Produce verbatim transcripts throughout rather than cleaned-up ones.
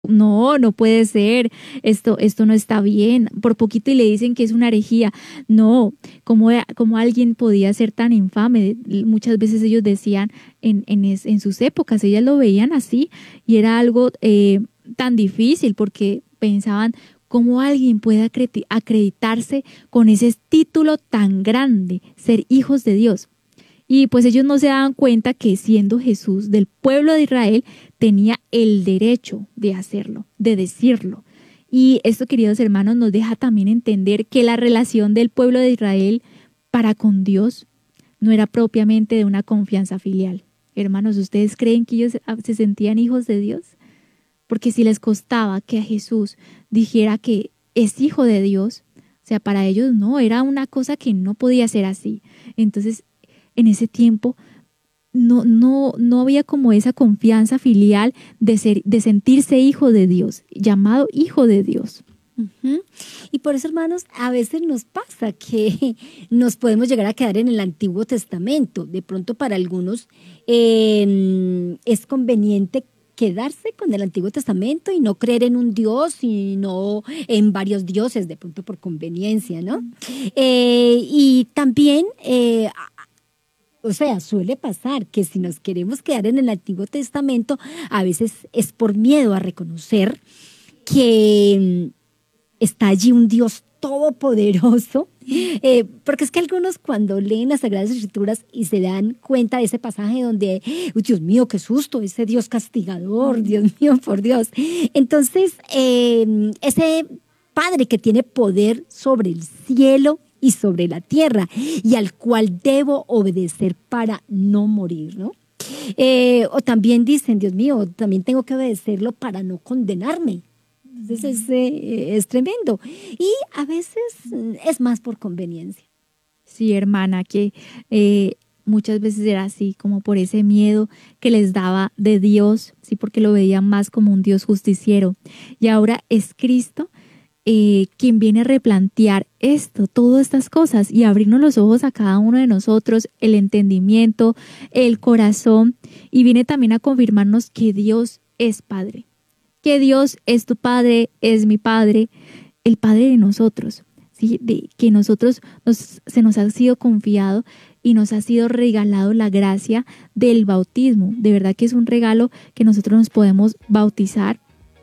no, no puede ser, esto, esto no está bien, por poquito y le dicen que es una herejía. No, ¿cómo, cómo alguien podía ser tan infame? Muchas veces ellos decían en, en, es, en sus épocas, ellas lo veían así y era algo eh, tan difícil porque pensaban, ¿cómo alguien puede acreditarse con ese título tan grande, ser hijos de Dios? Y pues ellos no se daban cuenta que siendo Jesús del pueblo de Israel, tenía el derecho de hacerlo, de decirlo. Y esto, queridos hermanos, nos deja también entender que la relación del pueblo de Israel para con Dios no era propiamente de una confianza filial. Hermanos, ¿ustedes creen que ellos se sentían hijos de Dios? Porque si les costaba que a Jesús dijera que es hijo de Dios, o sea, para ellos no, era una cosa que no podía ser así. Entonces, en ese tiempo no, no, no había como esa confianza filial de, ser, de sentirse hijo de Dios, llamado hijo de Dios. Uh-huh. Y por eso, hermanos, a veces nos pasa que nos podemos llegar a quedar en el Antiguo Testamento. De pronto para algunos eh, es conveniente quedarse con el Antiguo Testamento y no creer en un Dios, sino en varios dioses, de pronto por conveniencia, ¿no? Eh, y también... Eh, O sea, suele pasar que si nos queremos quedar en el Antiguo Testamento, a veces es por miedo a reconocer que está allí un Dios todopoderoso, eh, porque es que algunos cuando leen las Sagradas Escrituras y se dan cuenta de ese pasaje donde, uy, Dios mío, qué susto, ese Dios castigador, Dios mío, por Dios. Entonces, eh, ese Padre que tiene poder sobre el cielo y sobre la tierra, y al cual debo obedecer para no morir, ¿no? Eh, o también dicen, Dios mío, también tengo que obedecerlo para no condenarme. Entonces es, eh, es tremendo. Y a veces es más por conveniencia. Sí, hermana, que eh, muchas veces era así, como por ese miedo que les daba de Dios, sí, porque lo veían más como un Dios justiciero. Y ahora es Cristo Eh, quien viene a replantear esto, todas estas cosas y abrirnos los ojos a cada uno de nosotros, el entendimiento, el corazón, y viene también a confirmarnos que Dios es Padre, que Dios es tu Padre, es mi Padre, el Padre de nosotros, ¿sí? De que nosotros nos, se nos ha sido confiado y nos ha sido regalado la gracia del bautismo. De verdad que es un regalo que nosotros nos podemos bautizar.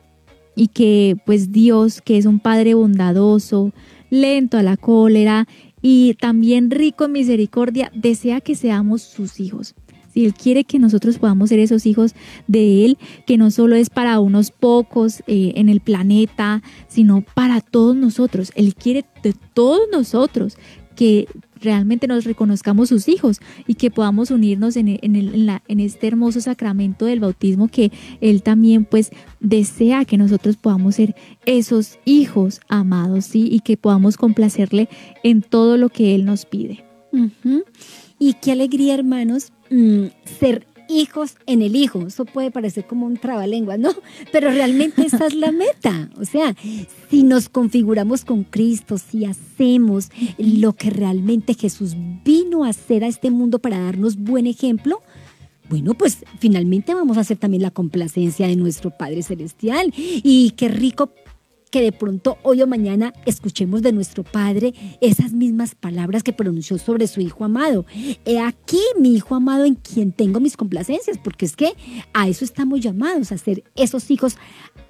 Y que pues Dios, que es un Padre bondadoso, lento a la cólera y también rico en misericordia, desea que seamos sus hijos. Si Él quiere que nosotros podamos ser esos hijos de Él, que no solo es para unos pocos eh, en el planeta, sino para todos nosotros. Él quiere de todos nosotros que realmente nos reconozcamos sus hijos y que podamos unirnos en, en, el, en, la, en este hermoso sacramento del bautismo, que Él también pues desea que nosotros podamos ser esos hijos amados, ¿sí? Y que podamos complacerle en todo lo que Él nos pide. Uh-huh. Y qué alegría, hermanos, mmm, ser hijos en el Hijo. Eso puede parecer como un trabalenguas, ¿no? Pero realmente esa es la meta. O sea, si nos configuramos con Cristo, si hacemos lo que realmente Jesús vino a hacer a este mundo para darnos buen ejemplo, bueno, pues finalmente vamos a hacer también la complacencia de nuestro Padre Celestial. Y qué rico que de pronto hoy o mañana escuchemos de nuestro Padre esas mismas palabras que pronunció sobre su Hijo amado. He aquí mi Hijo amado en quien tengo mis complacencias, porque es que a eso estamos llamados, a ser esos hijos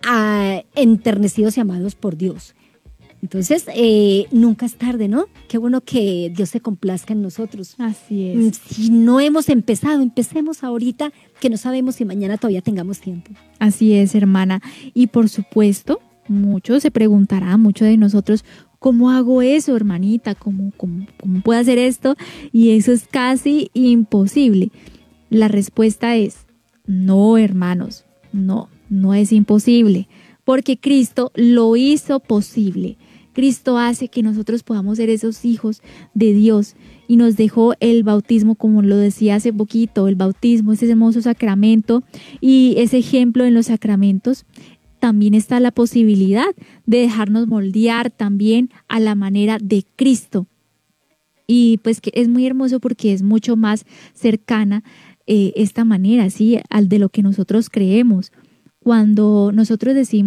a, enternecidos y amados por Dios. Entonces, eh, nunca es tarde, ¿no? Qué bueno que Dios se complazca en nosotros. Así es. Si no hemos empezado, empecemos ahorita, que no sabemos si mañana todavía tengamos tiempo. Así es, hermana. Y por supuesto, muchos se preguntarán, muchos de nosotros, ¿cómo hago eso, hermanita? ¿Cómo, cómo, cómo puedo hacer esto? Y eso es casi imposible. La respuesta es, no, hermanos, no, no es imposible, porque Cristo lo hizo posible. Cristo hace que nosotros podamos ser esos hijos de Dios y nos dejó el bautismo, como lo decía hace poquito, el bautismo, ese hermoso sacramento y ese ejemplo en los sacramentos. También está la posibilidad de dejarnos moldear también a la manera de Cristo. Y pues que es muy hermoso porque es mucho más cercana eh, esta manera, ¿sí? Al de lo que nosotros creemos. cuando nosotros decimos